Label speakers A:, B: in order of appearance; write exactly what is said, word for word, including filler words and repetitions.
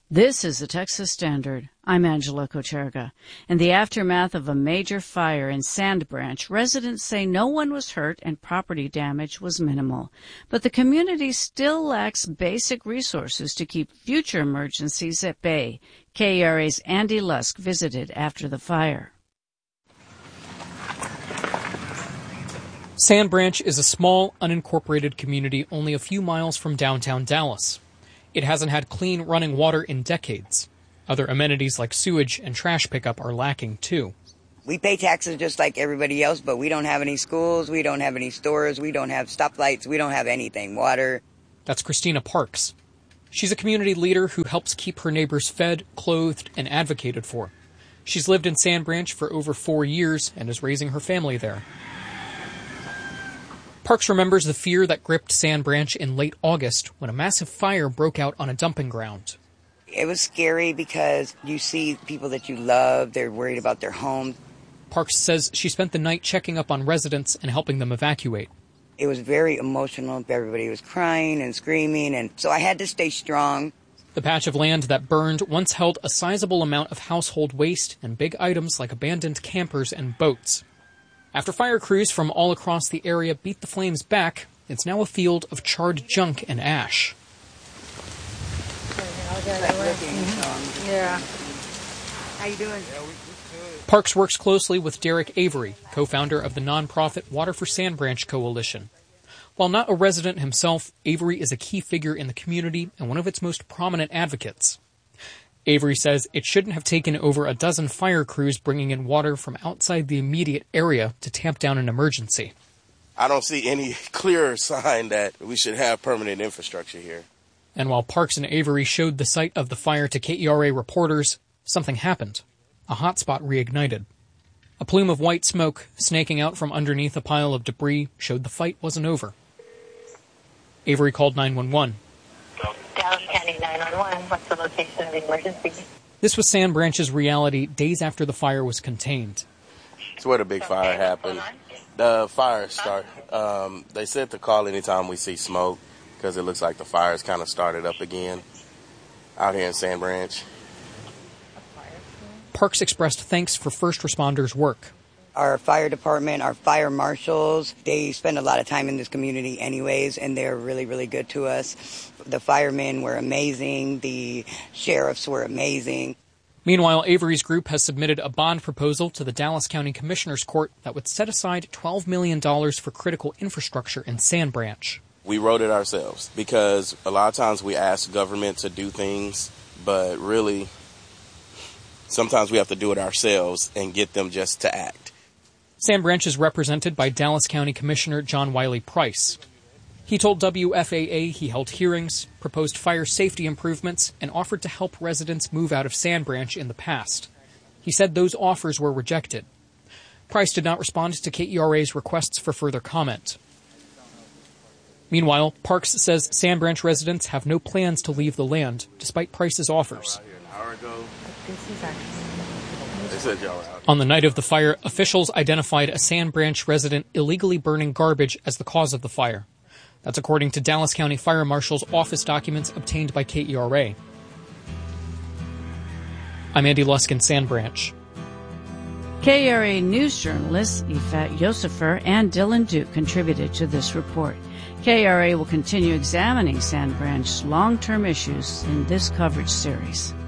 A: This is the Texas Standard. I'm Angela Kocherga. In the aftermath of a major fire in Sand Branch, residents say no one was hurt and property damage was minimal. But the community still lacks basic resources to keep future emergencies at bay. K E R A's Andy Lusk visited after the fire.
B: Sand Branch is a small, unincorporated community only a few miles from downtown Dallas. It hasn't had clean running water in decades. Other amenities like sewage and trash pickup are lacking, too.
C: We pay taxes just like everybody else, but we don't have any schools, we don't have any stores, we don't have stoplights, we don't have anything, water.
B: That's Christina Parks. She's a community leader who helps keep her neighbors fed, clothed, and advocated for. She's lived in Sand Branch for over four years and is raising her family there. Parks remembers the fear that gripped Sand Branch in late August when a massive fire broke out on a dumping ground.
C: It was scary because you see people that you love, they're worried about their home.
B: Parks says she spent the night checking up on residents and helping them evacuate.
C: It was very emotional. Everybody was crying and screaming, and so I had to stay strong.
B: The patch of land that burned once held a sizable amount of household waste and big items like abandoned campers and boats. After fire crews from all across the area beat the flames back, it's now a field of charred junk and ash.
C: Yeah. How you doing?
B: Parks works closely with Derek Avery, co-founder of the nonprofit Water for Sand Branch Coalition. While not a resident himself, Avery is a key figure in the community and one of its most prominent advocates. Avery says it shouldn't have taken over a dozen fire crews bringing in water from outside the immediate area to tamp down an emergency.
D: I don't see any clearer sign that we should have permanent infrastructure here.
B: And while Parks and Avery showed the site of the fire to K E R A reporters, something happened. A hotspot reignited. A plume of white smoke snaking out from underneath a pile of debris showed the fight wasn't over. Avery called nine one one.
E: Dallas County nine one one, what's the location of the emergency?
B: This was Sand Branch's reality days after the fire was contained.
D: It's where the big fire happened. The fire started. Um, they said to call anytime we see smoke because it looks like the fire's kind of started up again out here in Sand Branch.
B: Parks expressed thanks for first responders' work.
C: Our fire department, our fire marshals, they spend a lot of time in this community anyways, and they're really, really good to us. The firemen were amazing. The sheriffs were amazing.
B: Meanwhile, Avery's group has submitted a bond proposal to the Dallas County Commissioner's Court that would set aside twelve million dollars for critical infrastructure in Sand Branch.
D: We wrote it ourselves because a lot of times we ask government to do things, but really sometimes we have to do it ourselves and get them just to act.
B: Sand Branch is represented by Dallas County Commissioner John Wiley Price. He told W F A A he held hearings, proposed fire safety improvements, and offered to help residents move out of Sand Branch in the past. He said those offers were rejected. Price did not respond to K E R A's requests for further comment. Meanwhile, Parks says Sand Branch residents have no plans to leave the land, despite Price's offers. On the night of the fire, officials identified a Sand Branch resident illegally burning garbage as the cause of the fire. That's according to Dallas County Fire Marshal's office documents obtained by K E R A. I'm Andy Lusk in Sand Branch.
A: K E R A news journalists Ifat Yosefer and Dylan Duke contributed to this report. K E R A will continue examining Sand Branch's long-term issues in this coverage series.